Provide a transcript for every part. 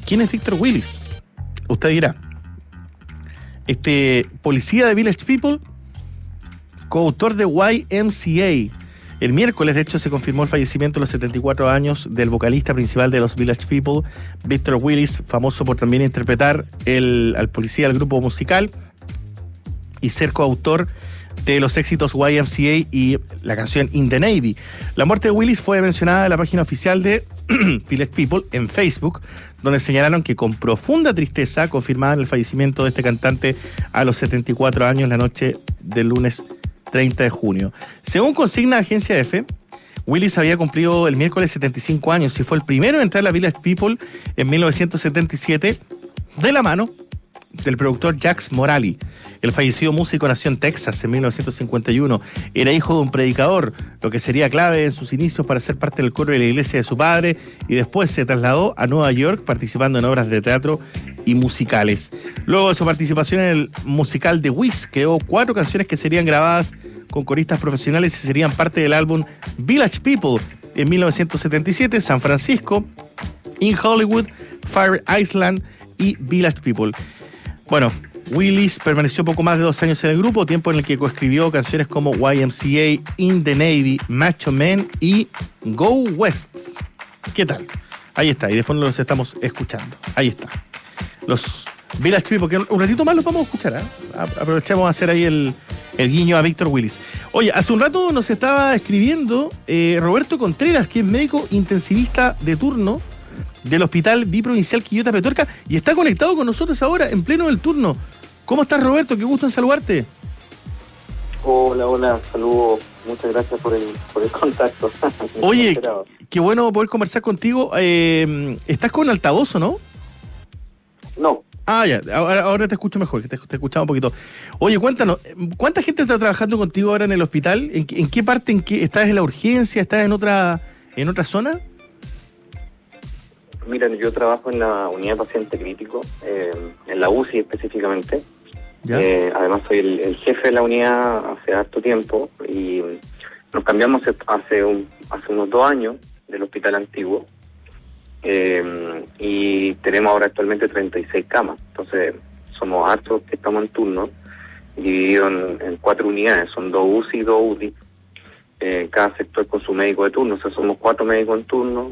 ¿Quién es Victor Willis? Usted dirá, policía de Village People, coautor de YMCA. El miércoles, de hecho, se confirmó el fallecimiento a los 74 años del vocalista principal de los Village People, Victor Willis, famoso por también interpretar al policía del grupo musical y ser coautor de los éxitos YMCA y la canción In the Navy. La muerte de Willis fue mencionada en la página oficial de Village People en Facebook, donde señalaron que con profunda tristeza confirmaban el fallecimiento de este cantante a los 74 años la noche del lunes 30 de junio. Según consigna la agencia EFE, Willis había cumplido el miércoles 75 años y fue el primero en entrar a la Village People en 1977 de la mano del productor Jax Morali. El fallecido músico nació en Texas en 1951. Era hijo de un predicador, lo que sería clave en sus inicios para ser parte del coro de la iglesia de su padre, y después se trasladó a Nueva York participando en obras de teatro y musicales. Luego de su participación en el musical The Wiz, creó 4 canciones que serían grabadas con coristas profesionales y serían parte del álbum Village People en 1977, San Francisco, In Hollywood, Fire Island y Village People. Bueno, Willis permaneció poco más de 2 años en el grupo, tiempo en el que coescribió canciones como YMCA, In the Navy, Macho Man y Go West. ¿Qué tal? Ahí está, y de fondo los estamos escuchando. Ahí está. Los Village People, que un ratito más los vamos a escuchar, ¿eh? Aprovechamos a hacer ahí el guiño a Victor Willis. Oye, hace un rato nos estaba escribiendo Roberto Contreras, que es médico intensivista de turno del Hospital Biprovincial Quillota Petorca, y está conectado con nosotros ahora, en pleno del turno. ¿Cómo estás, Roberto? Qué gusto en saludarte. Hola, saludos. Muchas gracias por el contacto. Oye, qué bueno poder conversar contigo. ¿Estás con altavoz o no? No. Ah, ya, ahora te escucho mejor, que te escuchaba un poquito. Oye, cuéntanos, ¿cuánta gente está trabajando contigo ahora en el hospital? ¿En qué parte? ¿Estás en la urgencia? ¿Estás en otra zona? Mira, yo trabajo en la unidad de paciente crítico, en la UCI específicamente. Además soy el jefe de la unidad hace harto tiempo y nos cambiamos hace unos 2 años del hospital antiguo y tenemos ahora actualmente 36 camas. Entonces somos hartos que estamos en turno, divididos en 4 unidades, son 2 UCI y 2 UDI. Cada sector con su médico de turno, o sea, somos 4 médicos en turno.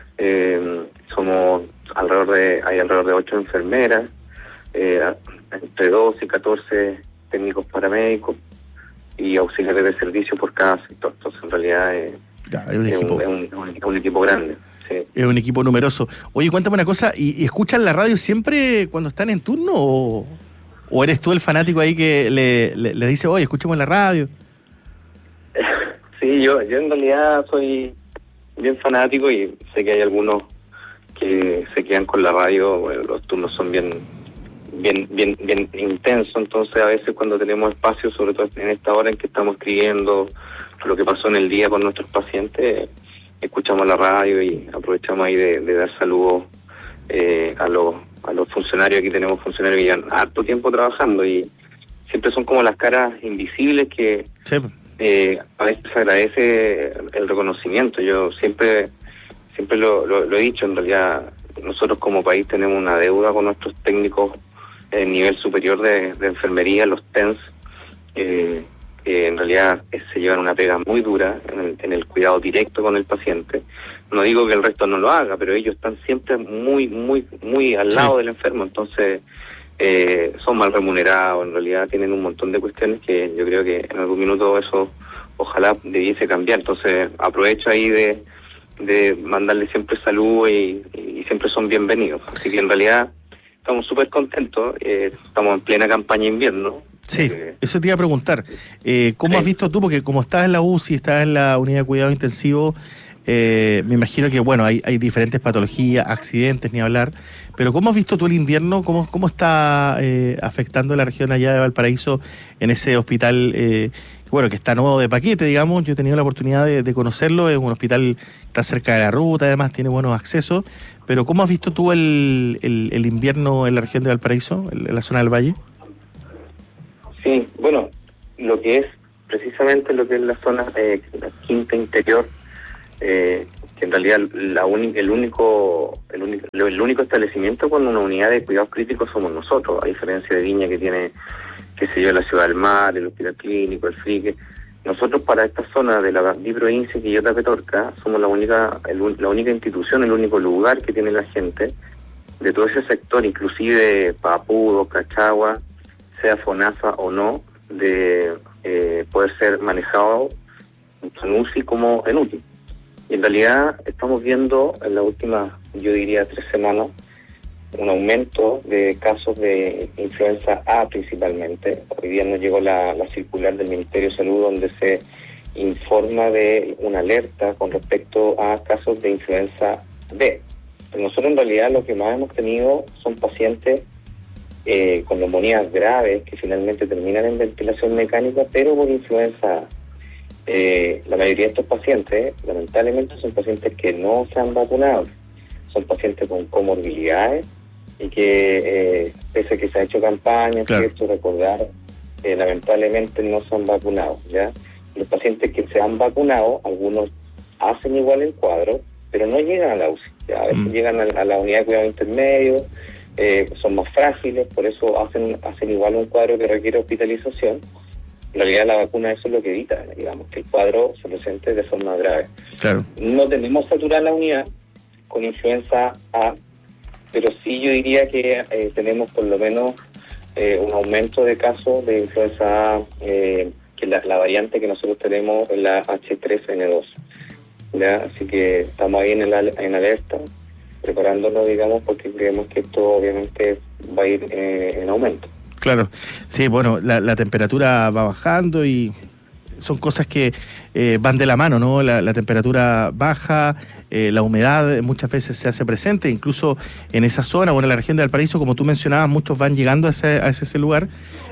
Somos hay alrededor de 8 enfermeras, entre 12 y 14 técnicos paramédicos y auxiliares de servicio por cada sector. Entonces, en realidad es un equipo grande. Sí. Es un equipo numeroso. Oye, cuéntame una cosa, ¿y escuchan la radio siempre cuando están en turno o eres tú el fanático ahí que le dice, oye, escuchemos la radio? Sí, yo en realidad soy bien fanático y sé que hay algunos que se quedan con la radio. Bueno, los turnos son bien intensos, entonces a veces cuando tenemos espacio, sobre todo en esta hora en que estamos escribiendo lo que pasó en el día con nuestros pacientes, escuchamos la radio y aprovechamos ahí de dar saludos a los funcionarios. Aquí tenemos funcionarios que llevan harto tiempo trabajando y siempre son como las caras invisibles que sí. A veces se agradece el reconocimiento. Yo siempre lo he dicho, en realidad nosotros como país tenemos una deuda con nuestros técnicos en nivel superior de enfermería, los TENS, que en realidad se llevan una pega muy dura en el cuidado directo con el paciente. No digo que el resto no lo haga, pero ellos están siempre muy al lado del enfermo, entonces son mal remunerados, en realidad tienen un montón de cuestiones que yo creo que en algún minuto eso ojalá debiese cambiar. Entonces aprovecho ahí de mandarle siempre salud y siempre son bienvenidos. Así que en realidad estamos súper contentos, estamos en plena campaña invierno. Sí, eso te iba a preguntar. ¿Cómo has visto tú? Porque como estás en la UCI, estás en la unidad de cuidado intensivo, me imagino que bueno hay diferentes patologías, accidentes, ni hablar, pero ¿cómo has visto tú el invierno? ¿Cómo está afectando la región allá de Valparaíso en ese hospital, que está nuevo de paquete, digamos? Yo he tenido la oportunidad de conocerlo, es un hospital que está cerca de la ruta, además tiene buenos accesos, pero ¿cómo has visto tú el invierno en la región de Valparaíso, en la zona del Valle? Sí, bueno, lo que es precisamente lo que es la zona, la quinta interior, que que en realidad el único establecimiento con una unidad de cuidados críticos somos nosotros, a diferencia de Viña, que tiene, qué sé yo, la Ciudad del Mar, el Hospital Clínico, el Frique. Nosotros para esta zona de la biprovincia de Quillota Petorca somos la única institución, el único lugar que tiene la gente de todo ese sector, inclusive Papudo, Cachagua, sea FONASA o no, de poder ser manejado tanto en UCI como en UTI. Y en realidad estamos viendo en las últimas, yo diría 3 semanas, un aumento de casos de influenza A principalmente. Hoy día nos llegó la circular del Ministerio de Salud donde se informa de una alerta con respecto a casos de influenza B. Pero nosotros en realidad lo que más hemos tenido son pacientes con neumonías graves que finalmente terminan en ventilación mecánica, pero por influenza A. La mayoría de estos pacientes, lamentablemente, son pacientes que no se han vacunado. Son pacientes con comorbilidades y que, pese a que se ha hecho campaña, claro, ¿cierto? Recordar, lamentablemente no se han vacunado, ¿ya? Los pacientes que se han vacunado, algunos hacen igual el cuadro, pero no llegan a la UCI, ¿ya? A veces llegan a la unidad de cuidado intermedio, son más frágiles, por eso hacen igual un cuadro que requiere hospitalización. En realidad la vacuna eso es lo que evita, digamos, que el cuadro se presente de forma grave. Claro. No tenemos saturada la unidad con influenza A, pero sí yo diría que tenemos por lo menos un aumento de casos de influenza A, que la variante que nosotros tenemos es la H3N2. ¿Ya? Así que estamos ahí en alerta, preparándonos, digamos, porque creemos que esto obviamente va a ir en aumento. Claro, sí, bueno, la temperatura va bajando y son cosas que van de la mano, ¿no? La temperatura baja, la humedad muchas veces se hace presente, incluso en esa zona, bueno, en la región de Valparaíso, como tú mencionabas, muchos van llegando a ese lugar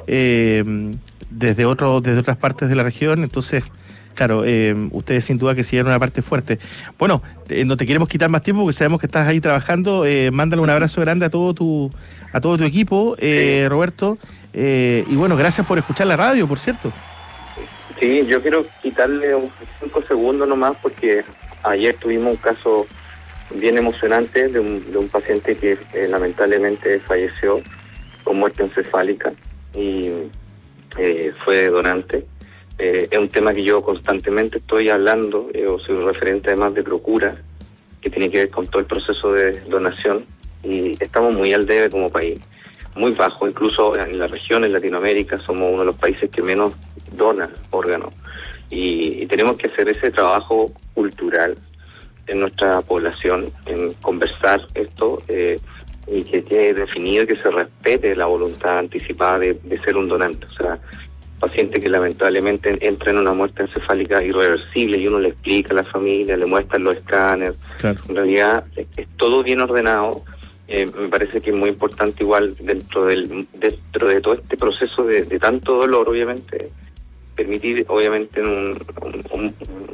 desde otras partes de la región, entonces, claro, ustedes sin duda que sí eran una parte fuerte. Bueno, no te queremos quitar más tiempo porque sabemos que estás ahí trabajando, mándale un abrazo grande a todo tu equipo, Roberto, y bueno, gracias por escuchar la radio, por cierto. Sí, yo quiero quitarle 5 segundos nomás porque ayer tuvimos un caso bien emocionante de un paciente que lamentablemente falleció con muerte encefálica y fue donante. Es un tema que yo constantemente estoy hablando, soy referente además de Procura, que tiene que ver con todo el proceso de donación, y estamos muy al debe como país, muy bajo, incluso en la región, en Latinoamérica, somos uno de los países que menos dona órganos, y tenemos que hacer ese trabajo cultural en nuestra población, en conversar esto, y que quede definido que se respete la voluntad anticipada de ser un donante. O sea, paciente que lamentablemente entra en una muerte encefálica irreversible y uno le explica a la familia, le muestran los escáneres, claro. En realidad es todo bien ordenado. Me parece que es muy importante igual dentro de todo este proceso de tanto dolor, obviamente, permitir obviamente un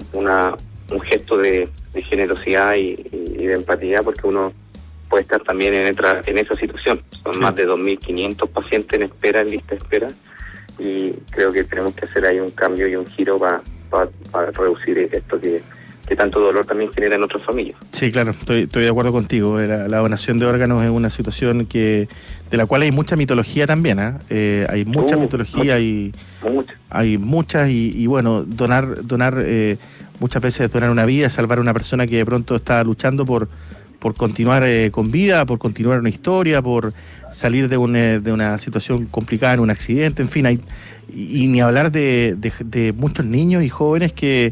gesto de generosidad y de empatía, porque uno puede estar también en esa situación. Son más de 2.500 pacientes en espera, en lista de espera, y creo que tenemos que hacer ahí un cambio y un giro para reducir esto que tanto dolor también genera en otras familias. Sí, claro, estoy de acuerdo contigo. La donación de órganos es una situación de la cual hay mucha mitología también, ¿eh? Hay mucha mitología, hay muchas, y bueno, donar muchas veces donar una vida, salvar a una persona que de pronto está luchando por continuar con vida, por continuar una historia, por salir de una situación complicada en un accidente, en fin, y ni hablar de muchos niños y jóvenes que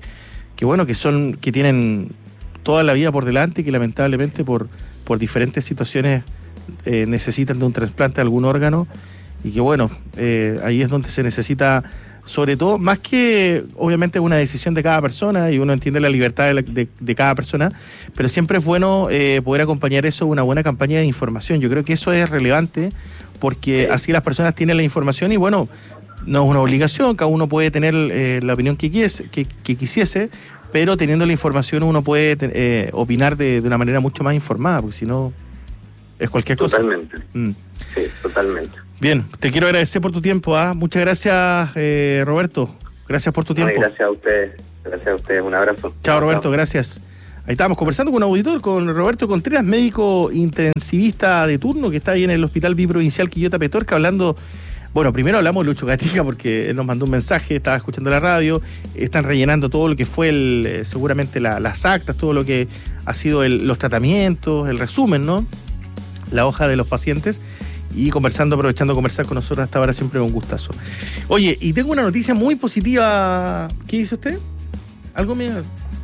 tienen toda la vida por delante y que lamentablemente por diferentes situaciones necesitan de un trasplante de algún órgano, y que bueno, ahí es donde se necesita, sobre todo, más que obviamente una decisión de cada persona, y uno entiende la libertad de cada persona, pero siempre es bueno poder acompañar eso de una buena campaña de información. Yo creo que eso es relevante, porque así las personas tienen la información, y bueno, no es una obligación, cada uno puede tener la opinión que quisiese, pero teniendo la información uno puede opinar de una manera mucho más informada, porque si no es cualquier cosa. Totalmente. Sí, totalmente. Bien, te quiero agradecer por tu tiempo. Muchas gracias, Roberto. Gracias por tu tiempo. Gracias a ustedes. Un abrazo. Chao, Roberto, gracias. Ahí estábamos conversando con un auditor, con Roberto Contreras, médico intensivista de turno que está ahí en el Hospital Biprovincial Quillota Petorca, hablando. Bueno, primero hablamos de Lucho Gatica porque él nos mandó un mensaje, estaba escuchando la radio, están rellenando todo lo que fue seguramente las actas, todo lo que ha sido los tratamientos, el resumen, ¿no? La hoja de los pacientes, y aprovechando de conversar con nosotros hasta ahora, siempre un gustazo. Oye, y tengo una noticia muy positiva. ¿Qué dice usted? ¿Algo mío?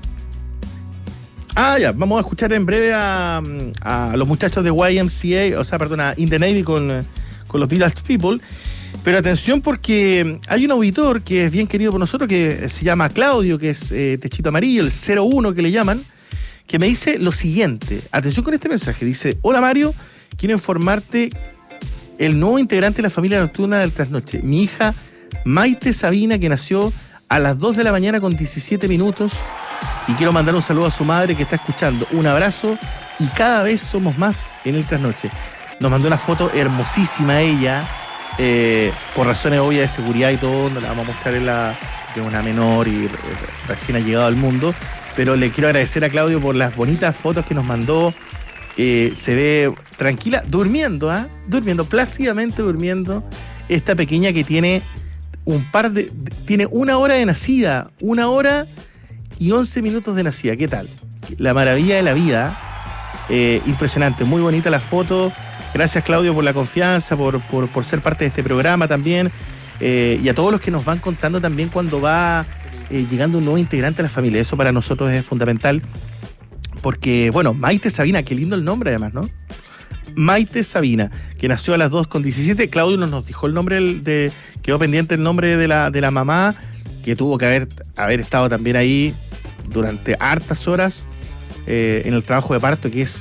Ya, vamos a escuchar en breve a los muchachos de YMCA, a In the Navy con los Village People. Pero atención, porque hay un auditor que es bien querido por nosotros, que se llama Claudio, que es techito amarillo, el 01 que le llaman, que me dice lo siguiente. Atención con este mensaje. Dice: hola Mario, quiero informarte el nuevo integrante de la familia nocturna del Trasnoche. Mi hija Maite Sabina, que nació a las 2 de la mañana con 17 minutos. Y quiero mandar un saludo a su madre que está escuchando. Un abrazo y cada vez somos más en el Trasnoche. Nos mandó una foto hermosísima ella. Por razones obvias de seguridad y todo, no la vamos a mostrar de una menor y recién ha llegado al mundo, pero le quiero agradecer a Claudio por las bonitas fotos que nos mandó. Se ve tranquila, durmiendo, plácidamente durmiendo, esta pequeña que tiene tiene 1 hora de nacida, 1 hora y 11 minutos de nacida. ¿Qué tal? La maravilla de la vida, impresionante, muy bonita la foto. Gracias, Claudio, por la confianza, por ser parte de este programa también, y a todos los que nos van contando también cuando va llegando un nuevo integrante a la familia. Eso para nosotros es fundamental, porque, bueno, Maite Sabina, qué lindo el nombre además, ¿no? Maite Sabina, que nació a las 2:17. Claudio nos dijo el nombre, quedó pendiente el nombre de la mamá, que tuvo que haber estado también ahí durante hartas horas en el trabajo de parto, que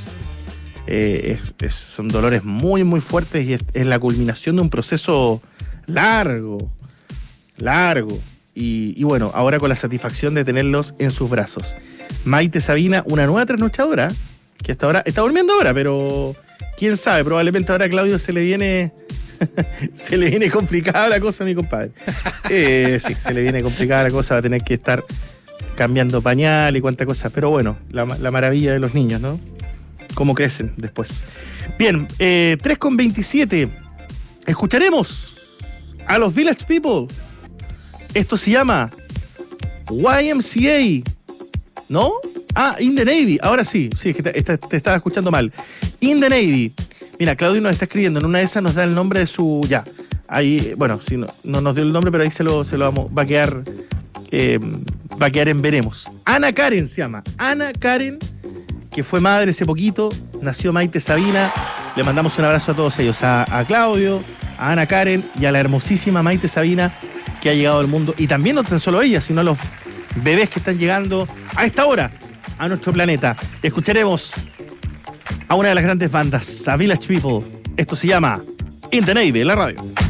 son dolores muy, muy fuertes, y es la culminación de un proceso largo. Y bueno, ahora con la satisfacción de tenerlos en sus brazos. Maite Sabina, una nueva trasnochadora, que hasta ahora está durmiendo ahora, pero quién sabe, probablemente ahora a Claudio se le viene complicada la cosa, mi compadre. Sí, se le viene complicada la cosa, va a tener que estar cambiando pañal y cuánta cosa, pero bueno, la maravilla de los niños, ¿no? Cómo crecen después. Bien, 3:27. Escucharemos a los Village People. Esto se llama YMCA, ¿no? In the Navy. Ahora sí, es que te estaba escuchando mal. In the Navy. Mira, Claudio nos está escribiendo. En una de esas nos da el nombre de su... Ya. Ahí, bueno, sí, no nos dio el nombre, pero ahí se lo vamos. Va a quedar en veremos. Ana Karen se llama. Ana Karen, que fue madre hace poquito, nació Maite Sabina. Le mandamos un abrazo a todos ellos, a Claudio, a Ana Karen y a la hermosísima Maite Sabina, que ha llegado al mundo. Y también no tan solo ella, sino a los bebés que están llegando a esta hora a nuestro planeta. Escucharemos a una de las grandes bandas, a Village People. Esto se llama In the Navy, en la radio.